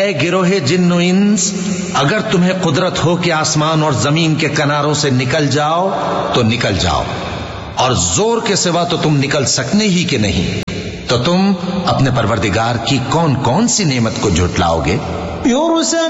ए गिरोहे जिन्नो इंस, अगर तुम्हें कुदरत हो कि आसमान और जमीन के किनारों से निकल जाओ तो निकल जाओ, और जोर के सिवा तो तुम निकल सकने ही के नहीं, तो तुम अपने परवरदिगार की कौन कौन सी नेमत को झुटलाओगे।